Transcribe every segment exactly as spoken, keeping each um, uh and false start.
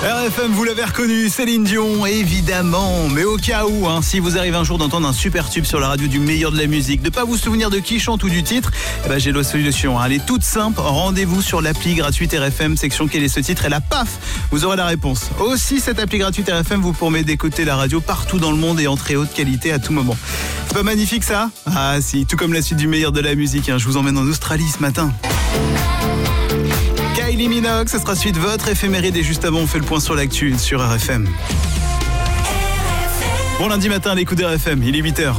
R F M, vous l'avez reconnu, Céline Dion, évidemment. Mais au cas où, hein, si vous arrivez un jour d'entendre un super tube sur la radio du meilleur de la musique, de pas vous souvenir de qui chante ou du titre, eh ben j'ai la solution. Hein. Elle est toute simple. Rendez-vous sur l'appli gratuite R F M, section quel est ce titre, et là, paf, vous aurez la réponse. Aussi, cette appli gratuite R F M vous permet d'écouter la radio partout dans le monde et en très haute qualité à tout moment. C'est pas magnifique ça ? Ah si, tout comme la suite du meilleur de la musique. Hein. Je vous emmène en Australie ce matin. Kylie Minogue, ce sera suite votre éphéméride et juste avant on fait le point sur l'actu sur R F M. Bon lundi matin à l'écoute de R F M, il est huit heures.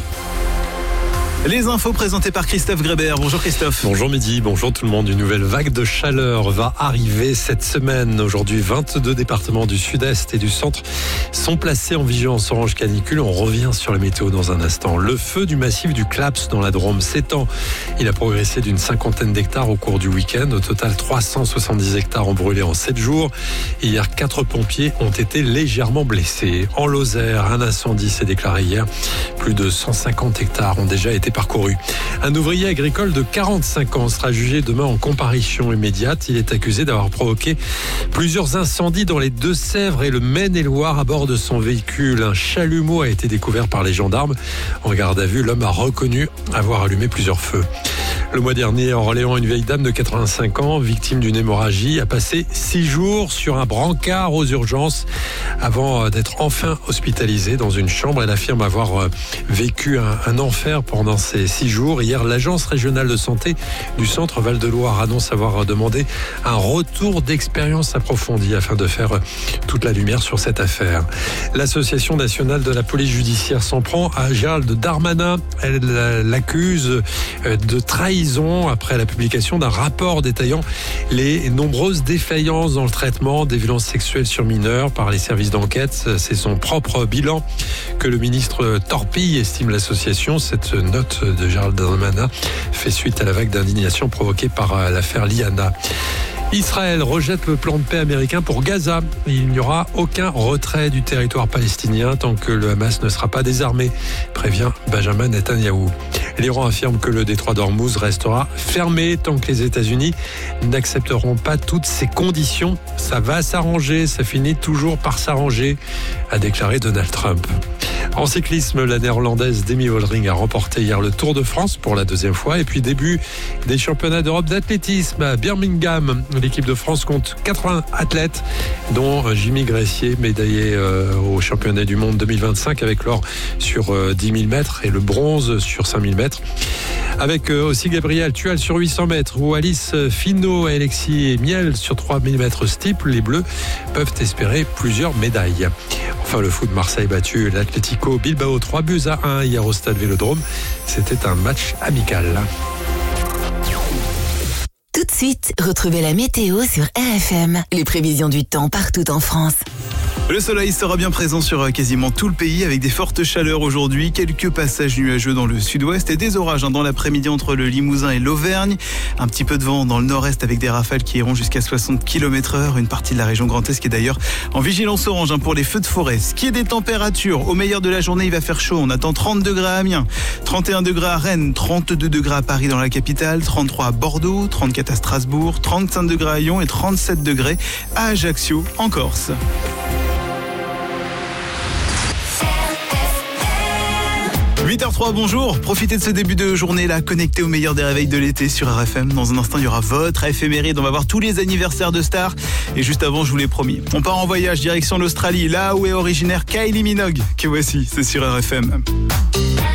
Les infos présentées par Christophe Grébert. Bonjour Christophe. Bonjour Midi, bonjour tout le monde. Une nouvelle vague de chaleur va arriver cette semaine. Aujourd'hui, vingt-deux départements du sud-est et du centre sont placés en vigilance orange canicule. On revient sur la météo dans un instant. Le feu du massif du Claps dans la Drôme s'étend. Il a progressé d'une cinquantaine d'hectares au cours du week-end. Au total, trois cent soixante-dix hectares ont brûlé en sept jours. Hier, quatre pompiers ont été légèrement blessés. En Lozère, un incendie s'est déclaré hier. Plus de cent cinquante hectares ont déjà été parcouru. Un ouvrier agricole de quarante-cinq ans sera jugé demain en comparution immédiate. Il est accusé d'avoir provoqué plusieurs incendies dans les Deux-Sèvres et le Maine-et-Loire à bord de son véhicule. Un chalumeau a été découvert par les gendarmes. En garde à vue, l'homme a reconnu avoir allumé plusieurs feux. Le mois dernier, en Orléans, une vieille dame de quatre-vingt-cinq ans, victime d'une hémorragie, a passé six jours sur un brancard aux urgences avant d'être enfin hospitalisée dans une chambre. Elle affirme avoir vécu un, un enfer pendant ces six jours. Hier, l'agence régionale de santé du centre Val-de-Loire annonce avoir demandé un retour d'expérience approfondi afin de faire toute la lumière sur cette affaire. L'Association nationale de la police judiciaire s'en prend à Gérald Darmanin. Elle l'accuse de trahison après la publication d'un rapport détaillant les nombreuses défaillances dans le traitement des violences sexuelles sur mineurs par les services d'enquête. C'est son propre bilan que le ministre torpille, estime l'association. Cette note de Gérald Darmanin fait suite à la vague d'indignation provoquée par l'affaire Liana. Israël rejette le plan de paix américain pour Gaza. Il n'y aura aucun retrait du territoire palestinien tant que le Hamas ne sera pas désarmé, prévient Benjamin Netanyahou. L'Iran affirme que le détroit d'Ormuz restera fermé tant que les États-Unis n'accepteront pas toutes ces conditions. Ça va s'arranger, ça finit toujours par s'arranger, a déclaré Donald Trump. En cyclisme, la néerlandaise Demi Vollering a remporté hier le Tour de France pour la deuxième fois. Et puis début des championnats d'Europe d'athlétisme à Birmingham. L'équipe de France compte quatre-vingts athlètes, dont Jimmy Gressier, médaillé euh, au championnat du monde deux mille vingt-cinq avec l'or sur euh, dix mille mètres et le bronze sur cinq mille mètres. Avec euh, aussi Gabriel Tual sur huit cents mètres ou Alice Finot, Alexis Miel sur trois mille mètres steeple. Les Bleus peuvent espérer plusieurs médailles. Enfin, le foot, Marseille battu l'Atlético Bilbao trois buts à un hier au stade Vélodrome. C'était un match amical. Tout de suite, retrouvez la météo sur R F M. Les prévisions du temps partout en France. Le soleil sera bien présent sur quasiment tout le pays avec des fortes chaleurs aujourd'hui. Quelques passages nuageux dans le sud-ouest et des orages dans l'après-midi entre le Limousin et l'Auvergne. Un petit peu de vent dans le nord-est avec des rafales qui iront jusqu'à soixante kilomètres heure. Une partie de la région Grand Est qui est d'ailleurs en vigilance orange pour les feux de forêt. Ce qui est des températures, au meilleur de la journée, il va faire chaud. On attend trente degrés à Amiens, trente et un degrés à Rennes, trente-deux degrés à Paris dans la capitale, trente-trois à Bordeaux, trente-quatre à Strasbourg, trente-cinq degrés à Lyon et trente-sept degrés à Ajaccio en Corse. huit heures zéro trois, bonjour. Profitez de ce début de journée-là, connecté au meilleur des réveils de l'été sur R F M. Dans un instant, il y aura votre éphéméride. On va voir tous les anniversaires de stars. Et juste avant, je vous l'ai promis, on part en voyage direction l'Australie, là où est originaire Kylie Minogue. Que voici, c'est sur R F M.